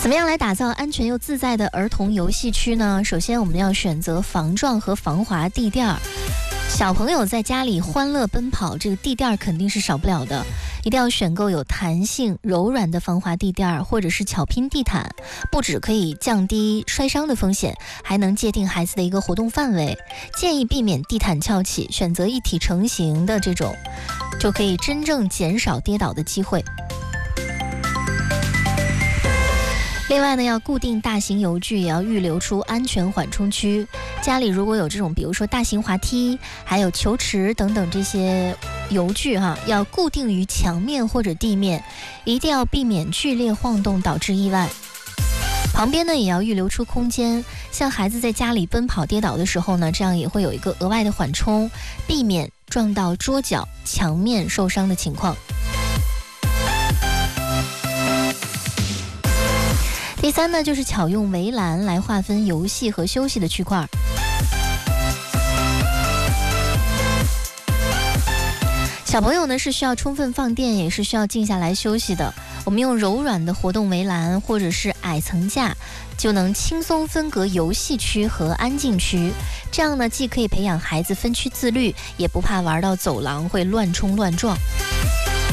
怎么样来打造安全又自在的儿童游戏区呢？首先我们要选择防撞和防滑地垫。小朋友在家里欢乐奔跑，这个地垫肯定是少不了的，一定要选购有弹性柔软的防滑地垫或者是巧拼地毯，不只可以降低摔伤的风险，还能界定孩子的一个活动范围。建议避免地毯翘起，选择一体成型的这种，就可以真正减少跌倒的机会。另外呢，要固定大型游具，也要预留出安全缓冲区。家里如果有这种，比如说大型滑梯，还有球池等等这些游具要固定于墙面或者地面，一定要避免剧烈晃动导致意外。旁边呢也要预留出空间，像孩子在家里奔跑跌倒的时候呢，这样也会有一个额外的缓冲，避免撞到桌角、墙面受伤的情况。第三呢，就是巧用围栏来划分游戏和休息的区块。小朋友呢是需要充分放电，也是需要静下来休息的。我们用柔软的活动围栏或者是矮层架，就能轻松分隔游戏区和安静区。这样呢，既可以培养孩子分区自律，也不怕玩到走廊会乱冲乱撞。